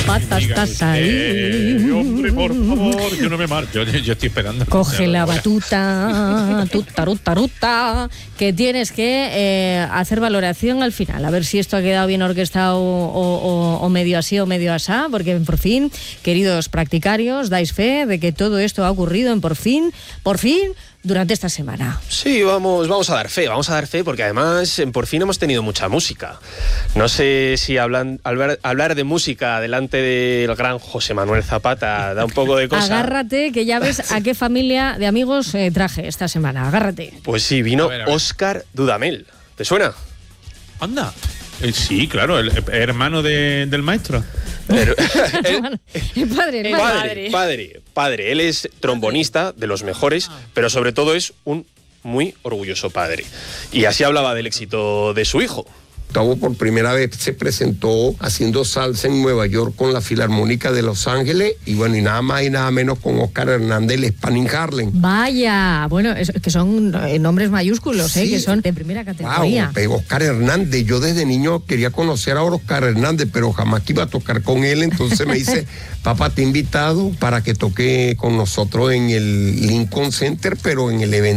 patas, estás ahí. Hombre, por favor, yo no me marcho, yo estoy esperando. Coge la batuta, ruta, que tienes que hacer valoración al final, a ver si esto ha quedado bien orquestado o medio así o medio asá, porque por fin, queridos practicarios, dais fe de que todo esto ha ocurrido en por fin, durante esta semana. Sí, vamos a dar fe, porque además por fin hemos tenido mucha música. No sé si hablar de música delante del gran José Manuel Zapata da un poco de cosa. Agárrate, que ya ves a qué familia de amigos traje esta semana. Agárrate. Pues sí, vino A ver. Óscar Dudamel. ¿Te suena? Anda. Sí, claro, el hermano del maestro. Pero, El padre. Él es trombonista de los mejores, pero sobre todo es un muy orgulloso padre. Y así hablaba del éxito de su hijo. Gustavo por primera vez se presentó haciendo salsa en Nueva York con la Filarmónica de Los Ángeles y bueno, y nada más y nada menos con Óscar Hernández, el Spanning Harlem. Vaya, bueno, que son nombres mayúsculos, Sí. que son de primera categoría. Wow, pero Óscar Hernández, yo desde niño quería conocer a Óscar Hernández, pero jamás que iba a tocar con él, entonces me dice, papá, te he invitado para que toque con nosotros en el Lincoln Center, pero en el evento